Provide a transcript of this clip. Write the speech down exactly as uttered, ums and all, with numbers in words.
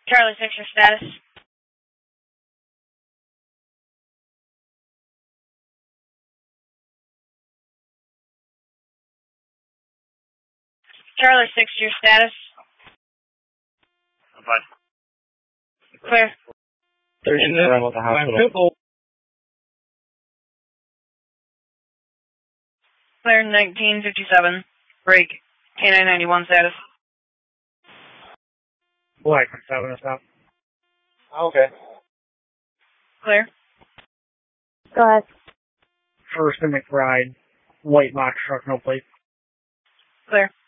Charlie six, your status? Charlie six, your status? I'm fine. Clear. There's no at the hospital. Clear, nineteen fifty-seven. Break. K nine ninety-one status. Black seven is up. Okay. Clear. Go ahead. First and McBride. White box truck, no plate. Clear.